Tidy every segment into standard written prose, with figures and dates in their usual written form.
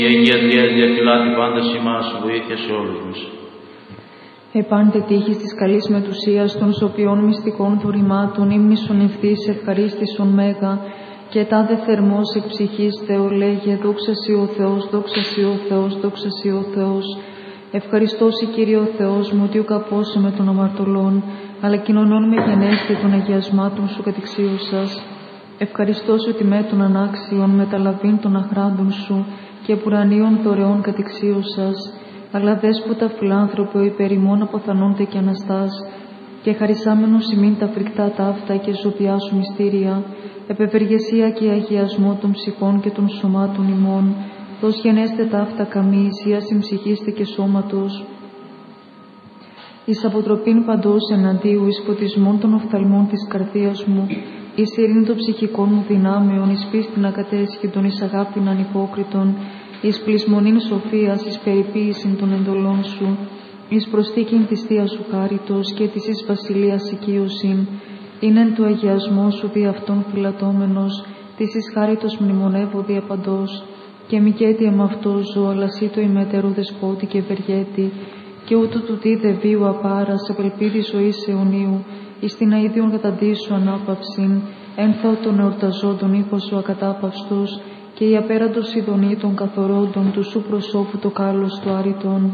Η Αγία Τριάδη διαφυλάτει πάντα ημάς, βοήθεια σε όλους μας. Επάντε τύχης της καλής μετουσίας των σοποιών μυστικών δωρημάτων, ύμνησον ευθύς ευχαρίστησον μέγα, και τάδε θερμός εκ ψυχής Θεό λέγε, δόξα σοι ο Θεός, δόξα σοι ο Θεός, δόξα σοι ο Θεός. Ευχαριστώ σοι Κύριε ο Θεός μου, ότι ουκ απόσεμε των αμαρτωλών, αλλά κοινωνών με γενέστη των αγιασμάτων σου κατεξίουσας. Ευχαριστώ σου ότι με των ανάξιων μεταλαβήν των αχράντων σου και πουρανίων δωρεών κατεξίουσας. Αλλά δέσποτα φιλάνθρωπε ο υπέρ ημών αποθανόνται και αναστάς, και χαρισάμενος ημίν τα φρικτά ταύτα και ζωπιά σου μυστήρια, επευεργεσία και αγιασμό των ψυχών και των σωμάτων ημών, δώσ' γενέστε ταύτα καμή, ησίαση ψυχίστε και σώματος. Εις αποτροπήν παντός εναντίου, εις φωτισμόν των οφθαλμών της καρδίας μου, εις ειρήνη των ψυχικών μου δυνάμεων, εις πίστην ακατέσχετον, εις αγάπην ανυπόκριτον, εις πλεισμονήν σοφίας, εις περιποίησιν των εντολών σου, εις προσθήκην της Θείας σου χάριτος και της εις βασιλείας οικείωσιν, είναι εν του αγιασμό σου δι' αυτόν φυλατώμενος, της εις χάριτος μνημονεύω δι' απαντός, και μη κέτι εμ' αυτό ζω, αλλά σύ το ημετέρω δεσπότη και ευεργέτη, και ούτω του τι δε βίου απάρας, απελπίδη ζωής αιωνίου, εις την αΐδιον καταντήσου ανάπαυσιν, ένθαω των εορταζόντων ήχος σου ακατάπαυστος, και η απέραντος ειδονή των καθορώντων του σου προσώπου το κάλος του άρρητον.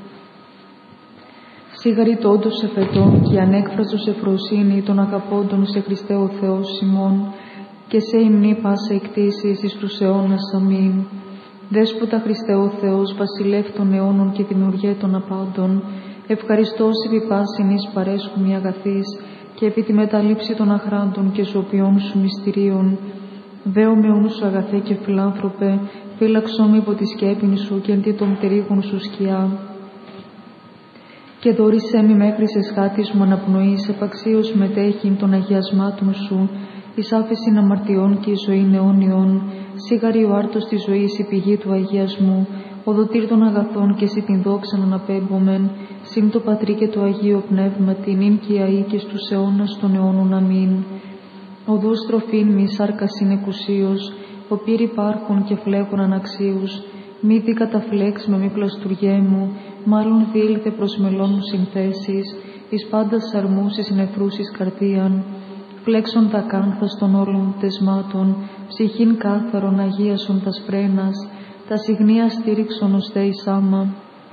Σιγαριτόντος εφετών και ανέκφραστος ευφροσύνη των αγαπώντων σε Χριστέ ο Θεός ημών, και σε υμνή πάσα εκτίσεις εις τους αιώνας αμήν. Δέσποτα Χριστέ ο Θεός, βασιλεύ των αιώνων και δημιουργέ των απάντων, ευχαριστώ επί πάσιν εις παρέσχουμη αγαθής, και επί τη μεταλήψη των αχράντων και ζωπιών σου μυστηρίων. Δέω με όνου σου αγαθέ και φιλάνθρωπε, φύλαξό με υπό τη σκέπην σου και αντί των πτερίγων σου σκιά. Και δώρησέ μη μέχρι σε σχάτης μου αναπνοής, επαξίως μετέχειν των αγιασμάτων σου, εις άφεσιν αμαρτιών και η ζωή αιώνιον, σίγαρη ο άρτος της ζωής η πηγή του αγιασμού, ο δοτήρ των αγαθών και εσύ την δόξαν αναπέμπομεν, συν το Πατρί και το Αγίο Πνεύμα, την ίν και αή και στους αιώνας των αιώνων αμήν. Οδούς τροφήν μη σάρκα συνεκουσίως, ο πύρ υπάρχων και φλέγων αναξίους, μη δι καταφλέξ με μη πλαστουργέ μου, μάλλον διήλθε προς μελών μου συνθέσεις, εις πάντας αρμούς εις νεφρούς καρδίαν, φλέξον τα κάνθας των όλων τεσμάτων, ψυχήν κάθαρον αγίασον τα σπρένας, τα συγνία στήριξον ως θέης άμα.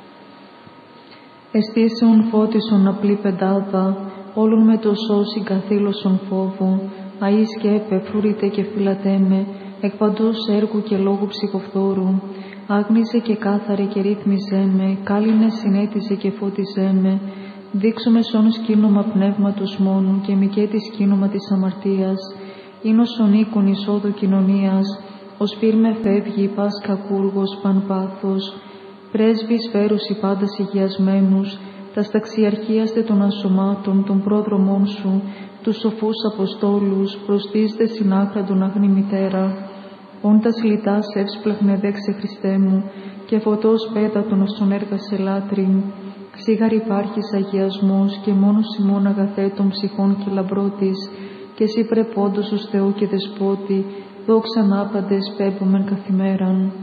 Εστίσεων φώτισον απλή πεντάδα, όλων με το σώσι καθήλωσον φόβο, αΐ σκέπε, φρούριτε και φυλατέμε, εκ παντός έργου και λόγου ψυχοφθόρου. Άγνιζε και κάθαρε και ρύθμιζέ με, κάλυνε συνέτιζε και φώτιζέ με, δείξω με σόν σκήνομα πνεύματος μόνου και μικέτη σκήνομα της αμαρτίας, ίνος ον οίκον εισόδου κοινωνίας, ως πυρ με φεύγει πας κακούργος παν πάθος, πρέσβης φέρουσι πάντας υγιασμένους, τα σταξιαρχίαστε των ασωμάτων των πρόδρομών σου, τους σοφούς Αποστόλους, προστίστε συνάκραντον αγνή μητέρα, όντας λιτάς εύσπλαχνε δέξε Χριστέ μου, και φωτός πέτατον ως τον έργασε λάτριν, σίγαρ υπάρχεις αγιασμός και μόνος ημών αγαθέ των ψυχών και λαμπρότης, και εσύ πρεπόντος ως Θεό και Δεσπότη, δόξαν άπαντες πέμπομεν καθημέραν.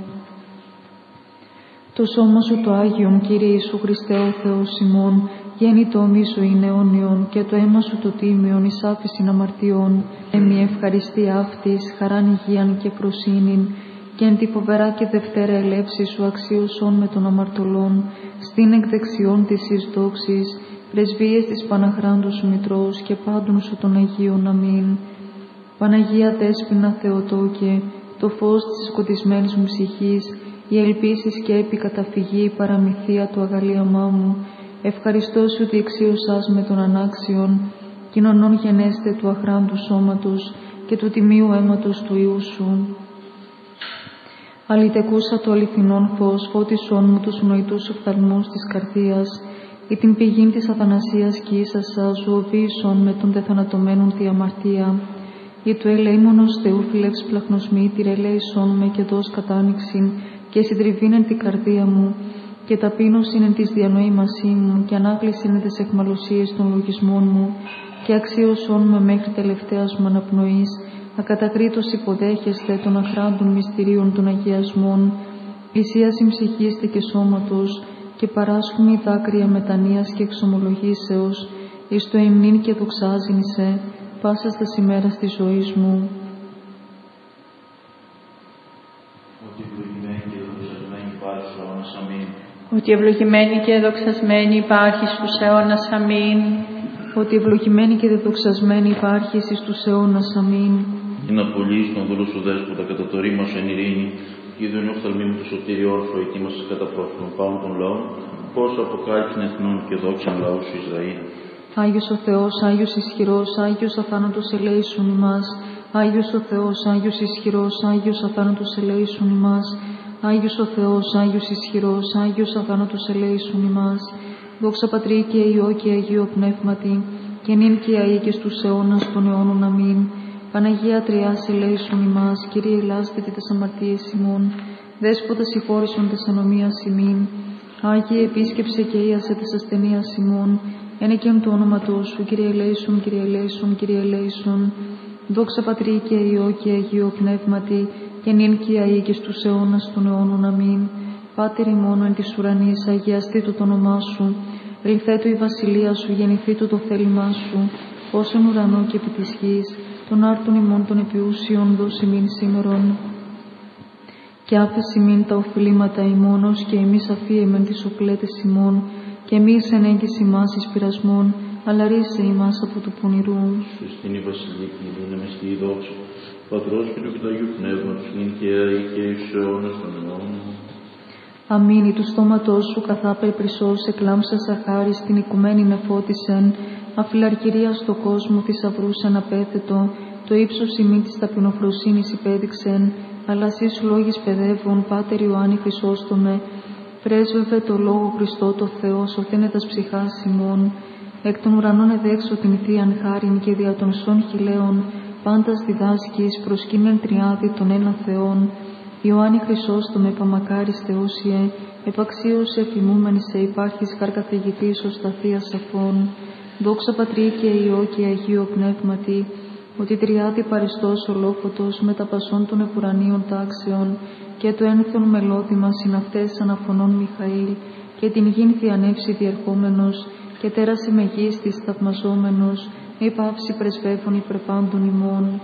Το σώμα σου το Άγιον, Κύριε Ιησού Χριστέ ο Θεός ημών, γέννητο μίσο είναι αιώνιον, και το αίμα σου το τίμιον εις άφησιν αμαρτιών, εμεί ευχαριστή αυτής, χαράν υγείαν και φροσύνην, και εν τη φοβερά και δευτέρα ελεύση σου αξίωσον με των αμαρτωλών, στην εκδεξιών της εις δόξης, πρεσβείες της Παναχράντου σου Μητρός και πάντων σου των Αγίων αμήν. Παναγία Δέσποινα Θεοτόκε, το φως της σκοτισμένης μου ψυχής, η ελπίση σκέπη καταφυγή, η παραμυθία του αγαλίαμά μου, ευχαριστώ σου διεξίωσάς με των ανάξιων, κοινωνών γενέστε του αχράντου σώματος και του τιμίου αίματος του Υιού σου. Αλυτεκούσα το αληθινόν φως, φώτισόν μου τους νοητούς οφθαλμούς της καρδίας, ή την πηγήν της αθανασίας κι ίσασα, ζωοποίησον με των τεθανατωμένων τη αμαρτία, ή του ελεήμονος Θεού φιλεύς πλαχνοσμήτηρ, ελέησόν με και δώσ' κατάνοιξην, και συντριβήν εν την καρδία μου, και ταπείνωσιν εν της διανοήμασή μου, και ανάκλησιν εν τις εχμαλωσίες των λογισμών μου, και αξίωσόν με μέχρι τελευταίας μου αναπνοής, ακατακρίτως υποδέχεστε των αχράντων μυστηρίων των αγιασμών, πλησίαση ψυχίστη και σώματος, και παράσχουμη δάκρυα μετανοίας και εξομολογήσεως, εις το υμνήν και δοξάζειν σε, πάσας τας ημέρας της ζωής μου. Ότι ευλογημένη και δοξασμένη υπάρχει στους αιώνας. Αμήν. Ότι ευλογημένη και δεδοξασμένη υπάρχει εις τους αιώνας. Αμήν. Είναι απολύς τον δούλο σου δέσποτα κατά το ρήμα σου εν ειρήνη, και είδον η οφθαλμή μου του σωτήριο όρθρο ετοίμασες κατά πρόσφατον πάνω των λαών, πόσο αποκάλυψην εθνών και δόξαν λαού σου Ισραήλ. Άγιος ο Θεός, Άγιος ισχυρός, Άγιος αθάνατος ελέησον ημάς. Άγιος ο Θεός, Άγιος ισχυρός, Άγιος αθάνατος ελέησον ημάς. Άγιος ο Θεός, Άγιος ισχυρός, Άγιος αθάνατος ελέησον ημάς. Δόξα Πατρί και Υιό και Αγίο Πνεύματι, και νυν και αεί και στους αιώνας των αιώνων. Αμήν. Παναγία Τριάς ελέησον ημάς, Κύριε ελάστε και τες αμαρτίες ημών. Δέσποτα συγχώρησον τες ανομίας ημίν. Άγιε επίσκεψε και ίασε τες ασθενείας ημών. Ένεκεν το όνοματό σου, Κύριε ελέησον, Κύριε ελέησον, Κύριε ελέησον. Δόξα Πατρί και Υιό και Αγίο Πνεύματι, και νυν και αεί και στους αιώνας των αιώνων. Αμήν. Πάτερ ημών εν της ουρανής, αγιαστήτω το όνομά σου. Ελθέτω η βασιλεία σου, γεννηθήτω το θέλημά σου, ως εν ουρανό και επί της γης. Των άρτων ημών των επιούσιων δώσει μην σήμερον. Και άφεση μην τα οφειλήματα ημών, ως και εμείς αφίεμεν τις οπλέτες ημών, και εμείς εν έγκυση ημάς εις πειρασμών, αλλά ρίσε ημάς από του πονηρού. Στην η βασιλική δύναμη στη δόξα, Πατρός και του Αγίου Πνεύματος, νυν και αεί και εις αιώνας των αιώνων. Αμήν. Του στόματός σου καθάπερ πρισός, εκλάμψας αχάρις την οικουμένη νεφώτισεν, αφιλαρκυρία στο κόσμο θησαυρούς αναπέθετο, το ύψος ημί της ταπεινοφροσύνης υπέδειξεν, αλλά σεις λόγης παιδεύων, Πάτερ Ιωάννη Χρυσόστομε, πρέσβευε το Λόγο Χριστό το Θεό, σωθήνε τας ψυχάς ημών. Εκ των ουρανών εδέξω την Θείαν χάριν και δια των σών χιλέων, πάντας διδάσκεις προσκύνεν τριάδι των ένα Θεών. Ιωάννη Χρυσόστομε, παμακάρις Θεόσιε, επαξίωσε εφημούμεν σε υπάρχεις χαρ καθηγητής ως τα Θεία Σαφών. Δόξα Πατρί και Υιό και Αγίο Πνεύματι, ότι τριάδι παριστός ολόφωτος με τα πασών των επουρανίων τάξεων και το ένθον μελώδημα συναυτές αναφωνών Μιχαήλ και την γην θιανεύση διερχόμενος και τέρασε με γης της θαυμαζόμενος, μη πάυση πρεσβεύων υπερπάντων ημών.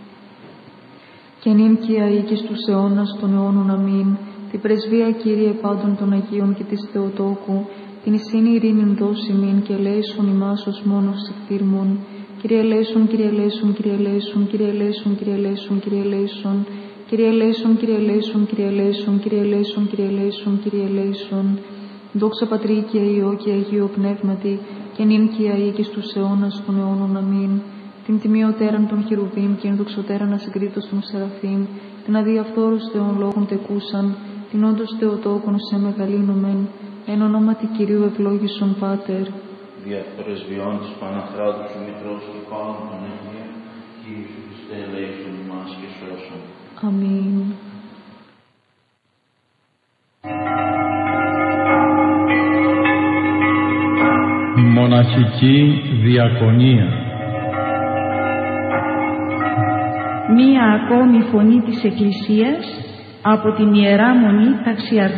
Και νυν και αεί και στους αιώνας των αιώνων. Αμήν. Την πρεσβεία, Κύριε, πάντων των Αγίων και της Θεοτόκου, την εισήνη ειρήνην δώσει μην και ελέησον ημάς ως μόνος εκτήρμων. Κύριε ελέησον, Κύριε ελέησον, Κύριε ελέησον, Κύριε ελέησον, Κύριε ελέησον, Κύριε ελέησον, Κύριε ελέησον, Κύριε ελέησον, Κύριε ελέησον, Κύριε ελέησον, Κύριε ελέησον, Κύριε ελέησον. Δόξα Πατρί και Υιό και Αγίο Πνεύματι, και νυν και αεί και στους αιώνας των αιώνων. Αμήν. Την τιμιωτέραν των χερουβίμ και ενδοξωτέραν ασυγκρίτως των σεραφείμ, την αδιαφθόρους Θεών λόγων τεκούσαν, την όντως Θεοτόκον σε μεγαλύνομεν, εν ονόματι Κυρίου ευλόγησον Πάτερ. Δια πρεσβειών της Παναχράτου σου Μητρός και πάνω των Αγίων, Κύριε Χριστέ ελέησον ημάς και σώσον. Αμήν. Μοναχική διακονία. Μία ακόμη φωνή της Εκκλησίας από την Ιερά Μονή Ταξιαρχών.